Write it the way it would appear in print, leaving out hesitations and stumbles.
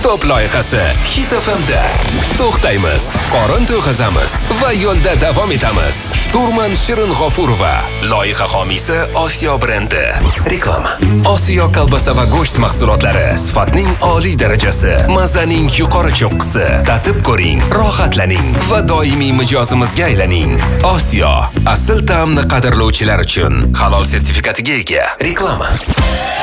Oftob loyihasi Hit FM'da. To'xtaymiz, qorin to'yg'azamiz va yo'lda davom etamiz. Shturman Shirin G'ofurova, loyiha homiysi Osiyo brendi. Reklama. Osiyo kolbasa va go'sht mahsulotlari sifatning oliy darajasi, mazaning yuqori cho'qqisi. Tatib ko'ring, rohatlaning va doimiy mijozimizga aylaning. Osiyo, asl ta'mni qadrlovchilar uchun halol sertifikatiga ega. Reklama.